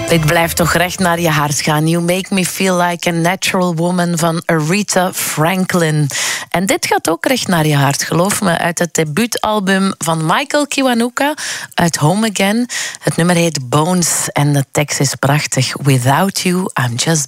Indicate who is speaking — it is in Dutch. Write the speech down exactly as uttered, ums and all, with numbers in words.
Speaker 1: Dit blijft toch recht naar je hart gaan. You Make Me Feel Like a Natural Woman van Aretha Franklin. En dit gaat ook recht naar je hart, geloof me. Uit het debuutalbum van Michael Kiwanuka uit Home Again. Het nummer heet Bones en de tekst is prachtig. Without you, I'm just